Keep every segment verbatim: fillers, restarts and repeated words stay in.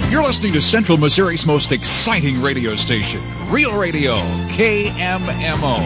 You're listening to Central Missouri's most exciting radio station, Real Radio, K M M O.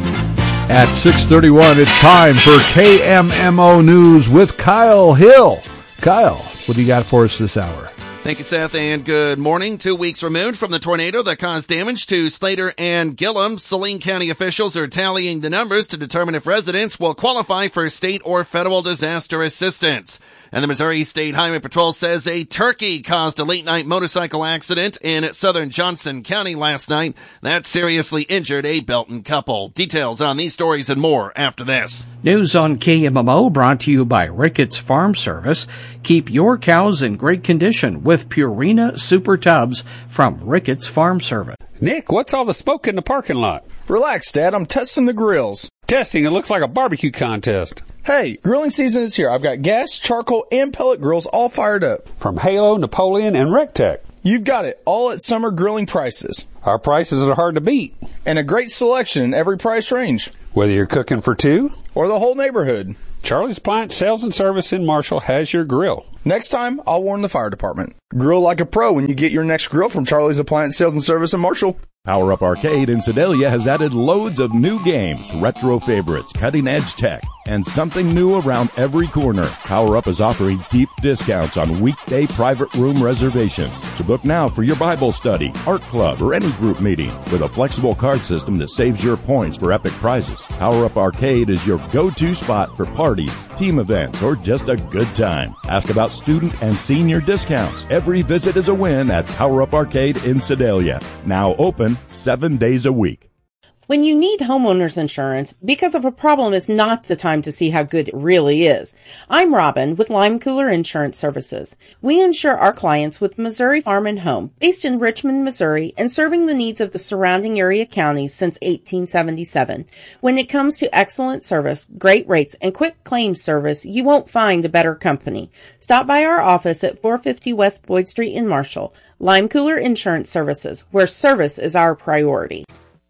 At six thirty-one, it's time for K M M O News with Kyle Hill. Kyle, what do you got for us this hour? Thank you, Seth, and good morning. Two weeks removed from the tornado that caused damage to Slater and Gillum, Saline County officials are tallying the numbers to determine if residents will qualify for state or federal disaster assistance. And the Missouri State Highway Patrol says a turkey caused a late-night motorcycle accident in southern Johnson County last night that seriously injured a Belton couple. Details on these stories and more after this. News on K M M O brought to you by Ricketts Farm Service. Keep your cows in great condition with Purina Super Tubs from Ricketts Farm Service. Nick, what's all the smoke in the parking lot? Relax, Dad. I'm testing the grills. Testing? It looks like a barbecue contest. Hey, grilling season is here. I've got gas, charcoal, and pellet grills all fired up. From Halo, Napoleon, and Rectech. You've got it, all at summer grilling prices. Our prices are hard to beat. And a great selection in every price range. Whether you're cooking for two or the whole neighborhood. Charlie's Appliance Sales and Service in Marshall has your grill. Next time, I'll warn the fire department. Grill like a pro when you get your next grill from Charlie's Appliance Sales and Service in Marshall. Power Up Arcade in Sedalia has added loads of new games, retro favorites, cutting-edge tech, and something new around every corner. Power Up is offering deep discounts on weekday private room reservations. So book now for your Bible study, art club, or any group meeting with a flexible card system that saves your points for epic prizes. Power Up Arcade is your go-to spot for parties, team events, or just a good time. Ask about student and senior discounts. Every visit is a win at Power Up Arcade in Sedalia. Now open seven days a week. When you need homeowners insurance, because of a problem is not the time to see how good it really is. I'm Robin with Lime Cooler Insurance Services. We insure our clients with Missouri Farm and Home, based in Richmond, Missouri, and serving the needs of the surrounding area counties since eighteen seventy-seven. When it comes to excellent service, great rates, and quick claims service, you won't find a better company. Stop by our office at four fifty West Boyd Street in Marshall. Lime Cooler Insurance Services, where service is our priority.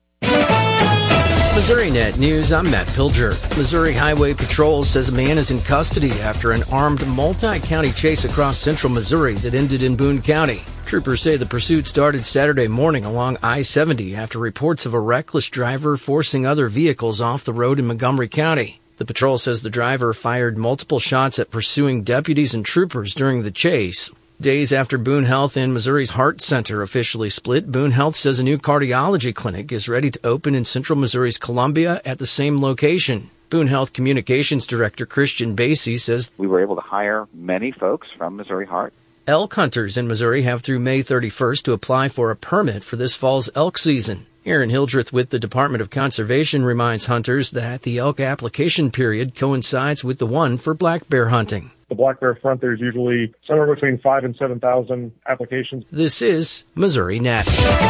Missouri Net News, I'm Matt Pilger. Missouri Highway Patrol says a man is in custody after an armed multi-county chase across central Missouri that ended in Boone County. Troopers say the pursuit started Saturday morning along I seventy after reports of a reckless driver forcing other vehicles off the road in Montgomery County. The patrol says the driver fired multiple shots at pursuing deputies and troopers during the chase. Days after Boone Health and Missouri's Heart Center officially split, Boone Health says a new cardiology clinic is ready to open in central Missouri's Columbia at the same location. Boone Health Communications Director Christian Basie says we were able to hire many folks from Missouri Heart. Elk hunters in Missouri have through May thirty-first to apply for a permit for this fall's elk season. Aaron Hildreth with the Department of Conservation reminds hunters that the elk application period coincides with the one for black bear hunting. The black bear front, there's usually somewhere between five and seven thousand applications. This is Missouri Net.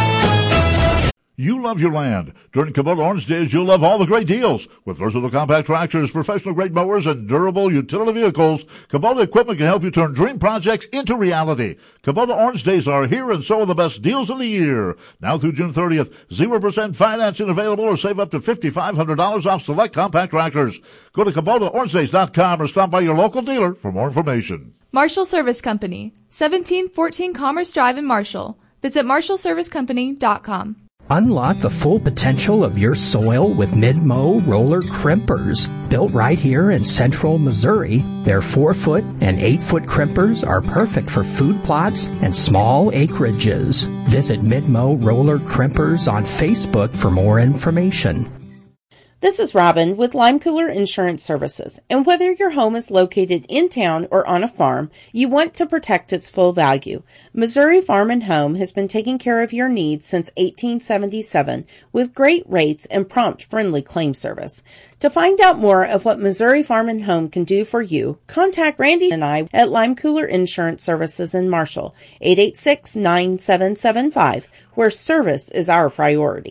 You love your land. During Kubota Orange Days, you'll love all the great deals. With versatile compact tractors, professional-grade mowers, and durable utility vehicles, Kubota equipment can help you turn dream projects into reality. Kubota Orange Days are here, and so are the best deals of the year. Now through June thirtieth, zero percent financing available, or save up to five thousand five hundred dollars off select compact tractors. Go to Kubota Orange Days dot com or stop by your local dealer for more information. Marshall Service Company, seventeen fourteen Commerce Drive in Marshall. Visit marshall service company dot com. Unlock the full potential of your soil with Mid-Mow roller crimpers. Built right here in central Missouri, their four-foot and eight-foot crimpers are perfect for food plots and small acreages. Visit Mid-Mow roller crimpers on Facebook for more information. This is Robin with Lime Cooler Insurance Services, and whether your home is located in town or on a farm, you want to protect its full value. Missouri Farm and Home has been taking care of your needs since eighteen seventy-seven with great rates and prompt, friendly claim service. To find out more of what Missouri Farm and Home can do for you, contact Randy and I at Lime Cooler Insurance Services in Marshall, eight eight six, nine seven seven five, where service is our priority.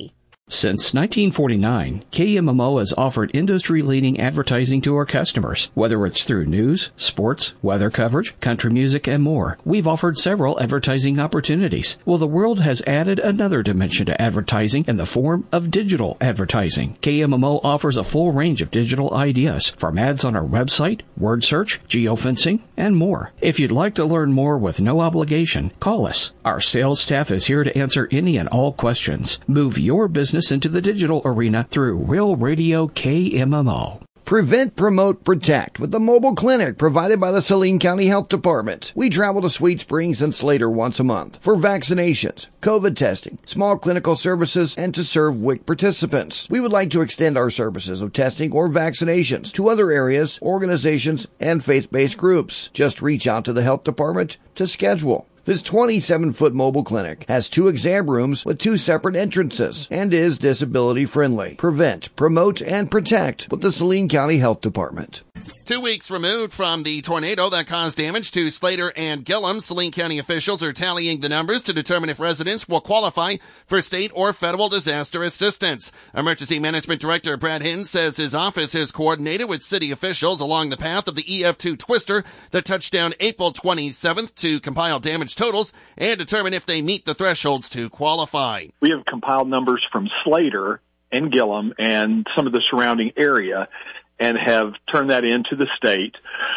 Since nineteen forty-nine, K M M O has offered industry-leading advertising to our customers. Whether it's through news, sports, weather coverage, country music, and more, we've offered several advertising opportunities. Well, the world has added another dimension to advertising in the form of digital advertising. K M M O offers a full range of digital ideas, from ads on our website, word search, geofencing, and more. If you'd like to learn more with no obligation, call us. Our sales staff is here to answer any and all questions. Move your business into the digital arena through Real Radio K M M O. Prevent, Promote, Protect with the mobile clinic provided by the Saline County Health Department. We travel to Sweet Springs and Slater once a month for vaccinations, COVID testing, small clinical services, and to serve W I C participants. We would like to extend our services of testing or vaccinations to other areas, organizations, and faith-based groups. Just reach out to the health department to schedule. This twenty-seven foot mobile clinic has two exam rooms with two separate entrances and is disability friendly. Prevent, promote, and protect with the Saline County Health Department. Two weeks removed from the tornado that caused damage to Slater and Gillum, Saline County officials are tallying the numbers to determine if residents will qualify for state or federal disaster assistance. Emergency Management Director Brad Hinton says his office has coordinated with city officials along the path of the E F two twister that touched down April twenty-seventh to compile damage totals and determine if they meet the thresholds to qualify. We have compiled numbers from Slater and Gillum and some of the surrounding area and have turned that into the state.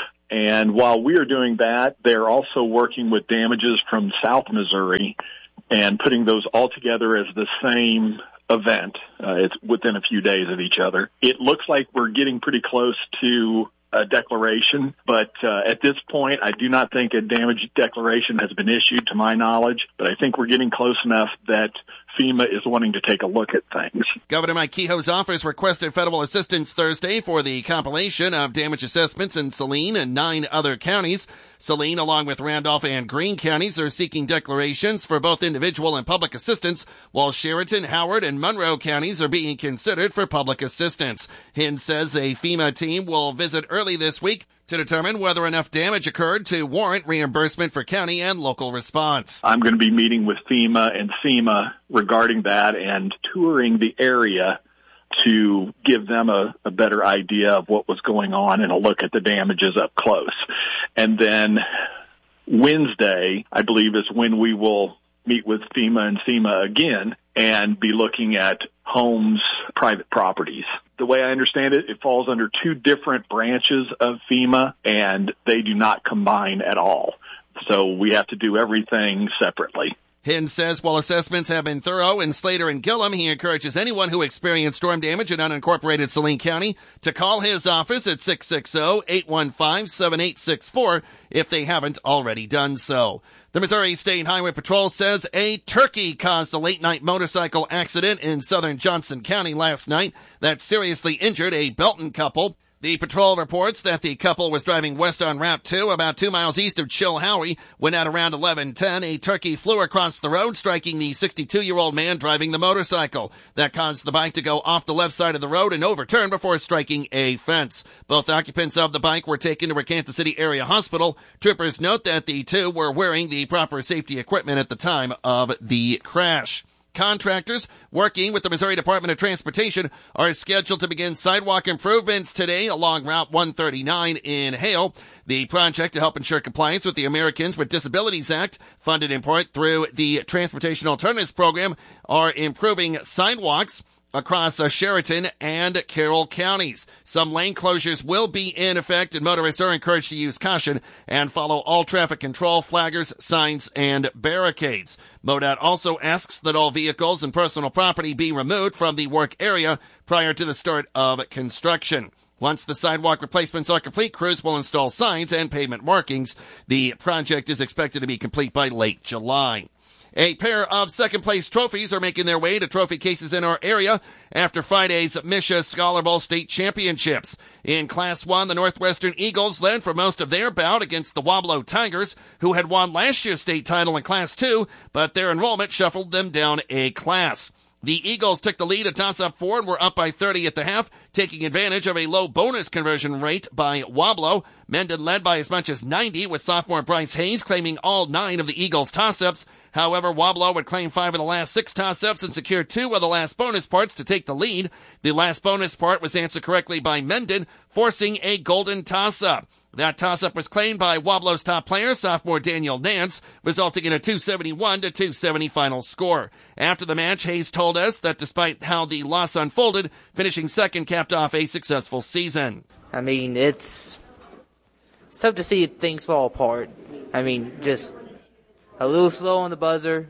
And while we are doing that, they're also working with damages from South Missouri and putting those all together as the same event. Uh, it's within a few days of each other. It looks like we're getting pretty close to a declaration, but uh, at this point, I do not think a damage declaration has been issued to my knowledge, but I think we're getting close enough that FEMA is wanting to take a look at things. Governor Mike Kehoe's office requested federal assistance Thursday for the compilation of damage assessments in Saline and nine other counties. Saline, along with Randolph and Greene counties, are seeking declarations for both individual and public assistance, while Sheraton, Howard, and Monroe counties are being considered for public assistance. Hinn says a FEMA team will visit early this week to determine whether enough damage occurred to warrant reimbursement for county and local response. I'm going to be meeting with FEMA and FEMA regarding that and touring the area to give them a, a better idea of what was going on and a look at the damages up close. And then Wednesday, I believe, is when we will meet with FEMA and SEMA again and be looking at homes, private properties. The way I understand it, it falls under two different branches of FEMA, and they do not combine at all. So we have to do everything separately. Hinn says while assessments have been thorough in Slater and Gillum, he encourages anyone who experienced storm damage in unincorporated Saline County to call his office at six six zero, eight one five, seven eight six four if they haven't already done so. The Missouri State Highway Patrol says a turkey caused a late-night motorcycle accident in southern Johnson County last night that seriously injured a Belton couple. The patrol reports that the couple was driving west on Route two about two miles east of Chilhowie when at around eleven ten a turkey flew across the road, striking the sixty-two-year-old man driving the motorcycle. That caused the bike to go off the left side of the road and overturn before striking a fence. Both occupants of the bike were taken to a Kansas City area hospital. Troopers note that the two were wearing the proper safety equipment at the time of the crash. Contractors working with the Missouri Department of Transportation are scheduled to begin sidewalk improvements today along Route one thirty-nine in Hale. The project to help ensure compliance with the Americans with Disabilities Act, funded in part through the Transportation Alternatives Program, are improving sidewalks across uh, Sheraton and Carroll counties. Some lane closures will be in effect, and motorists are encouraged to use caution and follow all traffic control flaggers, signs, and barricades. MoDOT also asks that all vehicles and personal property be removed from the work area prior to the start of construction. Once the sidewalk replacements are complete, crews will install signs and pavement markings. The project is expected to be complete by late July. A pair of second-place trophies are making their way to trophy cases in our area after Friday's Misha Scholar Bowl state championships. In Class one, the Northwestern Eagles led for most of their bout against the Wablo Tigers, who had won last year's state title in Class two, but their enrollment shuffled them down a class. The Eagles took the lead a toss up four and were up by thirty at the half, taking advantage of a low bonus conversion rate by Wablo. Mendon led by as much as ninety, with sophomore Bryce Hayes claiming all nine of the Eagles' toss-ups. However, Wablo would claim five of the last six toss-ups and secure two of the last bonus parts to take the lead. The last bonus part was answered correctly by Mendon, forcing a golden toss-up. That toss-up was claimed by Wablo's top player, sophomore Daniel Nance, resulting in a two seventy-one to two seventy final score. After the match, Hayes told us that despite how the loss unfolded, finishing second capped off a successful season. I mean, it's, it's tough to see things fall apart. I mean, just a little slow on the buzzer,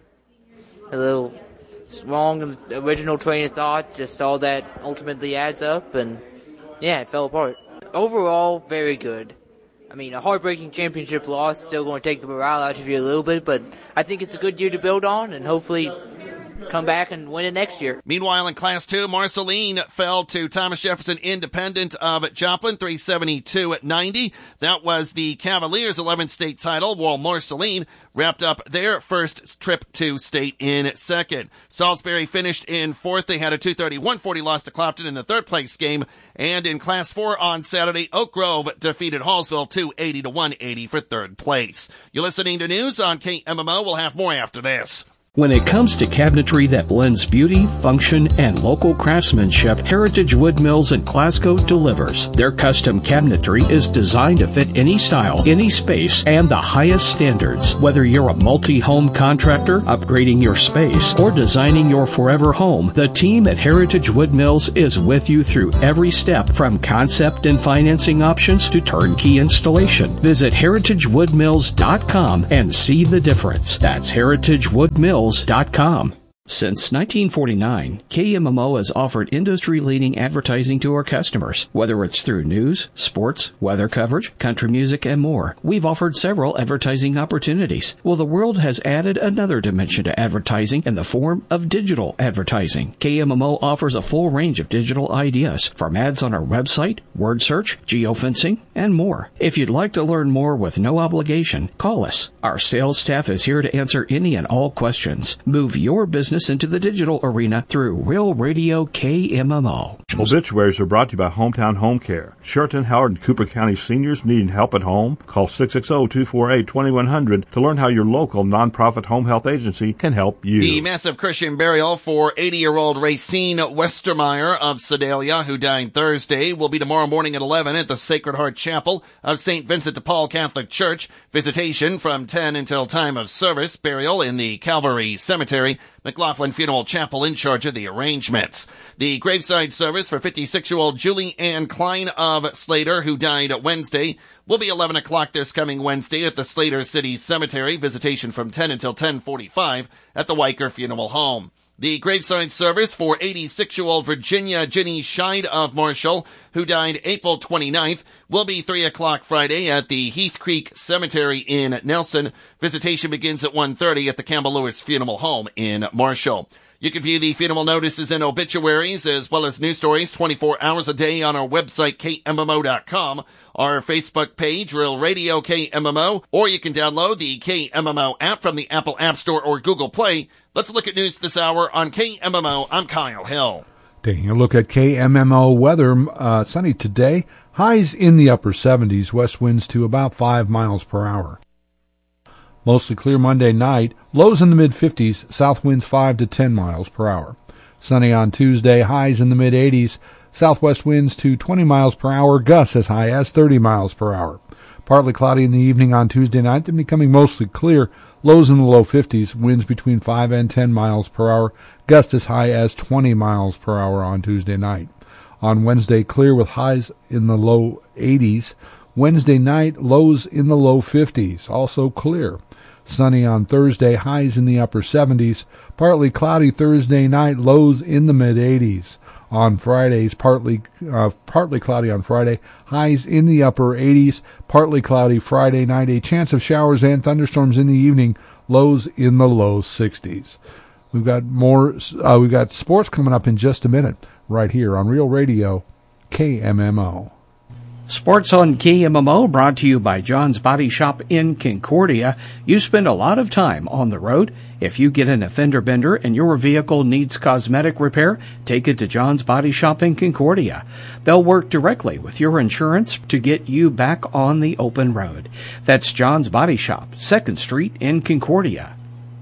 a little wrong in the original train of thought, just all that ultimately adds up, and yeah, it fell apart. Overall, very good. I mean, a heartbreaking championship loss is still going to take the morale out of you a little bit, but I think it's a good year to build on and hopefully come back and win it next year. Meanwhile, in Class two, Marceline fell to Thomas Jefferson Independent of Joplin, three seventy-two at ninety. That was the Cavaliers' eleventh state title, while Marceline wrapped up their first trip to state in second. Salisbury finished in fourth. They had a two thirty-one forty loss to Clopton in the third place game. And in Class four on Saturday, Oak Grove defeated Hallsville two eighty to one eighty for third place. You're listening to news on K M M O. We'll have more after this. When it comes to cabinetry that blends beauty, function, and local craftsmanship, Heritage Wood Mills in Glasgow delivers. Their custom cabinetry is designed to fit any style, any space, and the highest standards. Whether you're a multi-home contractor, upgrading your space, or designing your forever home, the team at Heritage Wood Mills is with you through every step, from concept and financing options to turnkey installation. Visit heritage wood mills dot com and see the difference. That's heritage wood mills dot com. Since nineteen forty-nine, K M M O has offered industry-leading advertising to our customers. Whether it's through news, sports, weather coverage, country music, and more, we've offered several advertising opportunities. Well, the world has added another dimension to advertising in the form of digital advertising. K M M O offers a full range of digital ideas, from ads on our website, word search, geofencing, and more. If you'd like to learn more with no obligation, call us. Our sales staff is here to answer any and all questions. Move your business into the digital arena through Real Radio K M M O. Obituaries are brought to you by Hometown Home Care. Sheraton, Howard, and Cooper County seniors needing help at home? Call six six zero, two four eight, two one zero zero to learn how your local nonprofit home health agency can help you. The massive Christian burial for eighty-year-old Racine Westermeyer of Sedalia, who died Thursday, will be tomorrow morning at eleven at the Sacred Heart Chapel of Saint Vincent de Paul Catholic Church. Visitation from ten until time of service. Burial in the Calvary Cemetery. McLaughlin Funeral Chapel in charge of the arrangements. The graveside service for fifty-six-year-old Julie Ann Klein of Slater, who died Wednesday, will be eleven o'clock this coming Wednesday at the Slater City Cemetery. Visitation from ten until ten forty-five at the Weicker Funeral Home. The graveside service for eighty-six-year-old Virginia Ginny Scheid of Marshall, who died April twenty-ninth, will be three o'clock Friday at the Heath Creek Cemetery in Nelson. Visitation begins at one thirty at the Campbell Lewis Funeral Home in Marshall. You can view the funeral notices and obituaries as well as news stories twenty-four hours a day on our website, K M M O dot com, our Facebook page, Real Radio K M M O, or you can download the K M M O app from the Apple App Store or Google Play. Let's look at news this hour on K M M O. I'm Kyle Hill. Taking a look at K M M O weather, uh, sunny today, highs in the upper seventies, west winds to about five miles per hour. Mostly clear Monday night, lows in the mid-fifties, south winds five to ten miles per hour. Sunny on Tuesday, highs in the mid-eighties, southwest winds to twenty miles per hour, gusts as high as thirty miles per hour. Partly cloudy in the evening on Tuesday night, then becoming mostly clear, lows in the low fifties, winds between five and ten miles per hour, gusts as high as twenty miles per hour on Tuesday night. On Wednesday, clear with highs in the low eighties. Wednesday night, lows in the low fifties, also clear. Sunny on Thursday, highs in the upper seventies. Partly cloudy Thursday night, lows in the mid-eighties. On Fridays, partly uh, partly cloudy on Friday, highs in the upper eighties. Partly cloudy Friday night, a chance of showers and thunderstorms in the evening, lows in the low sixties. We've got more. Uh, we've got sports coming up in just a minute, right here on Real Radio K M M O. Sports on K M M O brought to you by John's Body Shop in Concordia. You spend a lot of time on the road. If you get in a fender bender and your vehicle needs cosmetic repair, take it to John's Body Shop in Concordia. They'll work directly with your insurance to get you back on the open road. That's John's Body Shop, second Street in Concordia.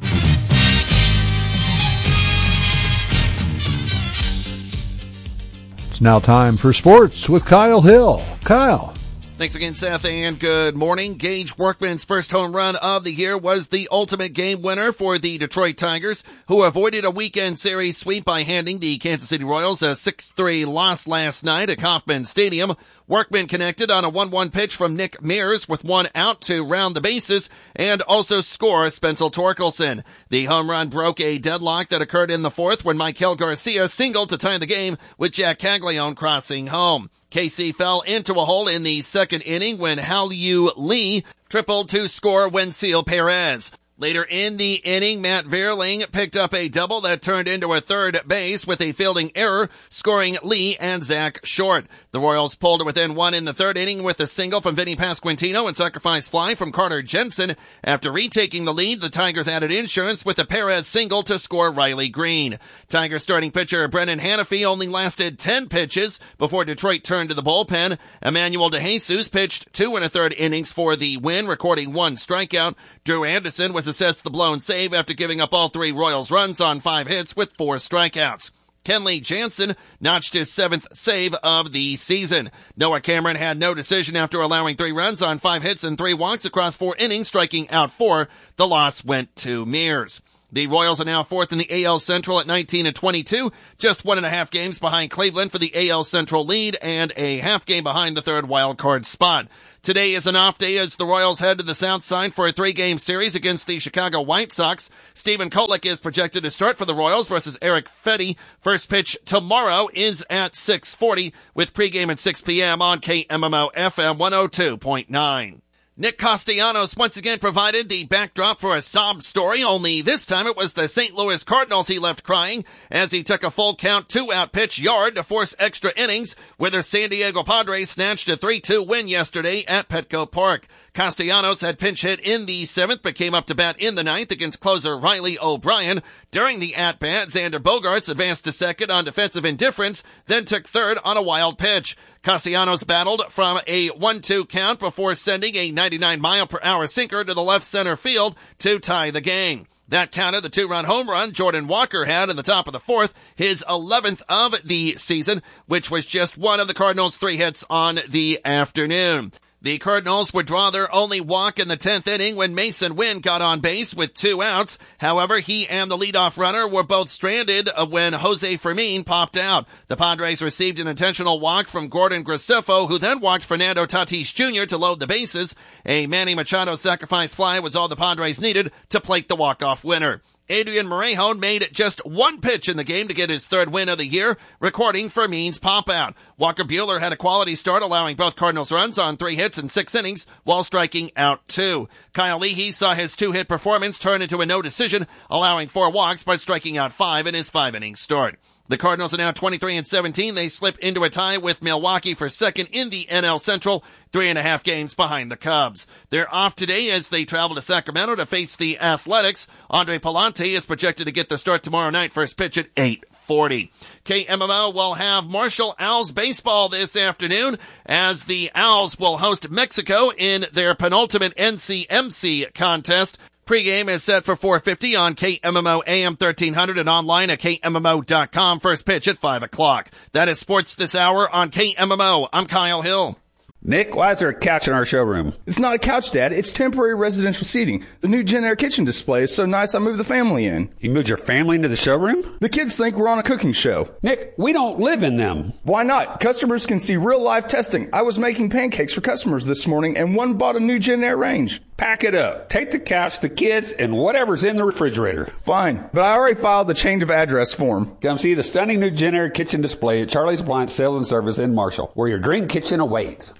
It's now time for sports with Kyle Hill. Kyle. Thanks again, Seth, and good morning. Gage Workman's first home run of the year was the ultimate game winner for the Detroit Tigers, who avoided a weekend series sweep by handing the Kansas City Royals a six three loss last night at Kauffman Stadium. Workman connected on a one one pitch from Nick Mears with one out to round the bases and also score Spencer Torkelson. The home run broke a deadlock that occurred in the fourth when Michael Garcia singled to tie the game with Jack Caglione crossing home. K C fell into a hole in the second inning when Hao-Yu Lee tripled to score Wenceel Perez. Later in the inning, Matt Vierling picked up a double that turned into a third base with a fielding error, scoring Lee and Zach Short. The Royals pulled it within one in the third inning with a single from Vinny Pasquantino and sacrifice fly from Carter Jensen. After retaking the lead, the Tigers added insurance with a Perez single to score Riley Green. Tigers starting pitcher Brennan Hanafy only lasted ten pitches before Detroit turned to the bullpen. Emmanuel DeJesus pitched two and a third innings for the win, recording one strikeout. Drew Anderson was assessed the blown save after giving up all three Royals runs on five hits with four strikeouts. Kenley Jansen notched his seventh save of the season. Noah Cameron had no decision after allowing three runs on five hits and three walks across four innings, striking out four. The loss went to Mears. The Royals are now fourth in the A L Central at nineteen and twenty-two, just one and a half games behind Cleveland for the A L Central lead and a half game behind the third wild card spot. Today is an off day as the Royals head to the South Side for a three-game series against the Chicago White Sox. Stephen Kolek is projected to start for the Royals versus Eric Fetty. First pitch tomorrow is at six forty with pregame at six p.m. on K M M O F M one oh two point nine. Nick Castellanos once again provided the backdrop for a sob story, only this time it was the Saint Louis Cardinals he left crying as he took a full count two-out pitch yard to force extra innings, where the San Diego Padres snatched a three two win yesterday at Petco Park. Castellanos had pinch hit in the seventh, but came up to bat in the ninth against closer Riley O'Brien. During the at-bat, Xander Bogaerts advanced to second on defensive indifference, then took third on a wild pitch. Castellanos battled from a one two count before sending a ninety-nine mile per hour sinker to the left center field to tie the game. That counted the two-run home run Jordan Walker had in the top of the fourth, his eleventh of the season, which was just one of the Cardinals' three hits on the afternoon. The Cardinals would draw their only walk in the tenth inning when Mason Wynn got on base with two outs. However, he and the leadoff runner were both stranded when Jose Fermin popped out. The Padres received an intentional walk from Gordon Graceffo, who then walked Fernando Tatis Junior to load the bases. A Manny Machado sacrifice fly was all the Padres needed to plate the walk-off winner. Adrian Morejon made just one pitch in the game to get his third win of the year, recording Fermin's pop-out. Walker Buehler had a quality start, allowing both Cardinals runs on three hits in six innings while striking out two. Kyle Leahy saw his two-hit performance turn into a no-decision, allowing four walks but striking out five in his five-inning start. The Cardinals are now twenty-three and seventeen. They slip into a tie with Milwaukee for second in the N L Central, three and a half games behind the Cubs. They're off today as they travel to Sacramento to face the Athletics. Andre Palante is projected to get the start tomorrow night, first pitch at eight forty. K M M O will have Marshall Owls baseball this afternoon as the Owls will host Mexico in their penultimate N C M C contest. Pre-game is set for four fifty on K M M O A M thirteen hundred and online at K M M O dot com. First pitch at five o'clock. That is sports this hour on K M M O. I'm Kyle Hill. Nick, why is there a couch in our showroom? It's not a couch, Dad. It's temporary residential seating. The new Gen Air kitchen display is so nice I moved the family in. You moved your family into the showroom? The kids think we're on a cooking show. Nick, we don't live in them. Why not? Customers can see real live testing. I was making pancakes for customers this morning and one bought a new Gen Air range. Pack it up. Take the couch, the kids, and whatever's in the refrigerator. Fine, but I already filed the change of address form. Come see the stunning new Gen Air kitchen display at Charlie's Appliance Sales and Service in Marshall, where your dream kitchen awaits.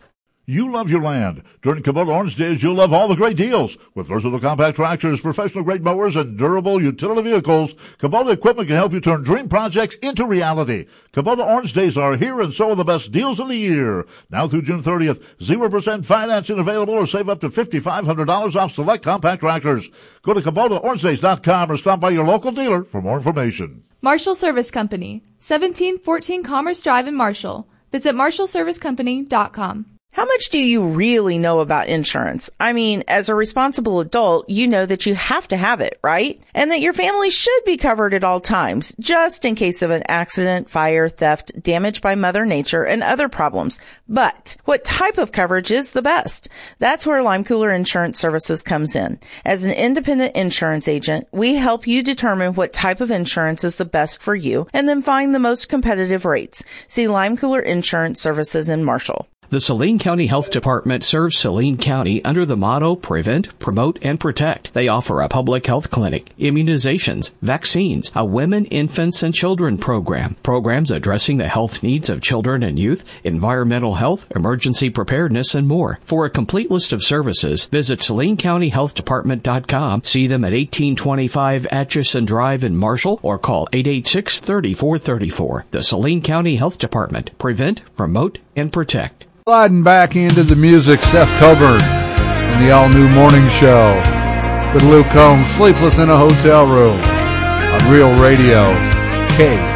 You love your land. During Kubota Orange Days, you'll love all the great deals. With versatile compact tractors, professional-grade mowers, and durable utility vehicles, Kubota equipment can help you turn dream projects into reality. Kubota Orange Days are here, and so are the best deals of the year. Now through June thirtieth, zero percent financing available, or save up to five thousand five hundred dollars off select compact tractors. Go to Kubota Orange Days dot com or stop by your local dealer for more information. Marshall Service Company, seventeen fourteen Commerce Drive in Marshall. Visit marshall service company dot com. How much do you really know about insurance? I mean, as a responsible adult, you know that you have to have it, right? And that your family should be covered at all times, just in case of an accident, fire, theft, damage by Mother Nature, and other problems. But what type of coverage is the best? That's where Lime Cooler Insurance Services comes in. As an independent insurance agent, we help you determine what type of insurance is the best for you and then find the most competitive rates. See Lime Cooler Insurance Services in Marshall. The Saline County Health Department serves Saline County under the motto Prevent, Promote, and Protect. They offer a public health clinic, immunizations, vaccines, a women, infants, and children program, programs addressing the health needs of children and youth, environmental health, emergency preparedness, and more. For a complete list of services, visit saline county health department dot com, see them at eighteen twenty-five Atchison Drive in Marshall, or call eight eight six, three four three four. The Saline County Health Department. Prevent, Promote, and Protect. Sliding back into the music, Seth Coburn from the all-new morning show with Luke Combs, Sleepless in a Hotel Room on Real Radio, K